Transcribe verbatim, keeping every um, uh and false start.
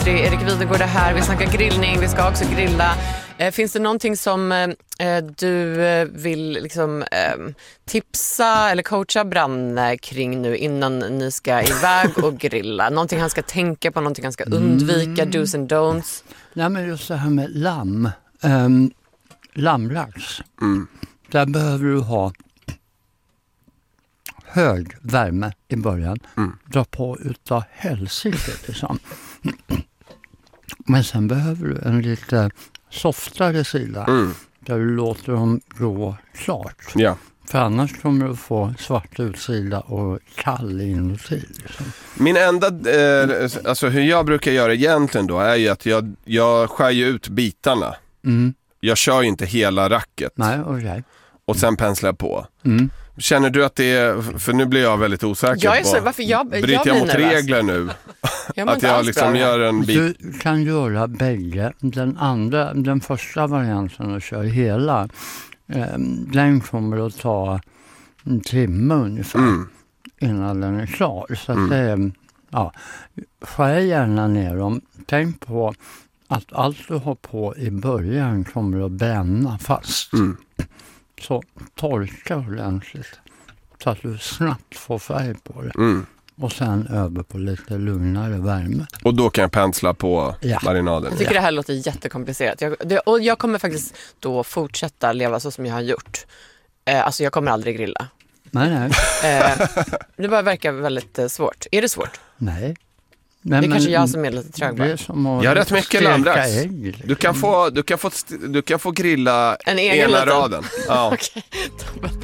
Erik Videgård är här, vi snackar grillning, vi ska också grilla. Eh, finns det någonting som eh, du eh, vill liksom, eh, tipsa eller coacha Branne kring nu innan ni ska iväg och grilla? Någonting han ska tänka på, någonting han ska undvika, mm. do's and don'ts? Nej, men just det här med lamm, um, lammlax, mm. där behöver du ha hög värme i början, mm. dra på utav helsike liksom. Men sen behöver du en lite softare sida mm. där du låter dem gå klart. Ja. För annars kommer du få svart utsida och kall inuti. Liksom. Min enda, eh, alltså hur jag brukar göra egentligen då är ju att jag, jag skär ju ut bitarna. Mm. Jag kör ju inte hela racket. Nej, okay. Och sen penslar jag på. Mm. Känner du att det är, för nu blir jag väldigt osäker jag är så, på, varför jag, bryter jag, jag mot nervös. regler nu? Jag att jag liksom gör en bit. Du kan göra bägge. Den andra, den första varianten och kör hela, eh, den kommer att ta en timme ungefär mm. innan den är klar. Så mm. att det, ja, skär gärna ner dem. Tänk på att allt du har på i början kommer att bränna fast. Mm. Så torka ordentligt så att du snabbt får färg på det. Mm. Och sen över på lite lugnare värme. Och då kan jag pensla på ja. marinaden. Jag tycker ja. det här låter jättekomplicerat. Jag, det, och jag kommer faktiskt då fortsätta leva så som jag har gjort. Eh, alltså jag kommer aldrig grilla. Nej, nej. Eh, det bara verkar väldigt eh, svårt. Är det svårt? Nej. Men, det är kanske jag som är lite trög. Jag har rätt mycket lammlax. Du kan få, du kan få, du kan få grilla en egen ena raden. Ja. Okej.